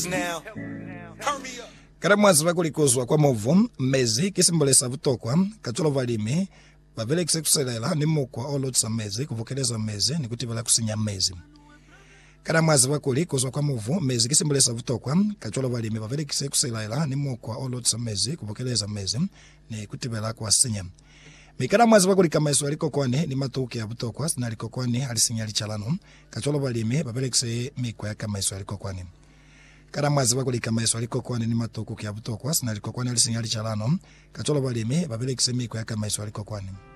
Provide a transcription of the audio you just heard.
Kada mwazi vakulikozwa kwa movu mezi kisimbolesa vutokwa katulo valimi vavele kisekuselela ni mukwa olotsa mezi kuvokeleza mezi ni kutivela kusinya mezi. Kada mwazi vakulikozwa kwa movu mezi kisimbolesa vutokwa katulo valimi vavele kisekuselela ni mukwa olotsa mezi kuvokeleza mezi ni kutivela kusinya. Mikada mwazi vakulika maiso aliko kwani ni matuki ya vutokwa na aliko kwani alisinya lichalano katulo valimi vavele kise mikwa ya kamaiso aliko kwani. Kada mwazi vakulika maiso aliko kwani ni matuku kia vutokwa na aliko kwani alisinya lichalano katulo valimi vavele kise mikwa ya kamaiso aliko kwani.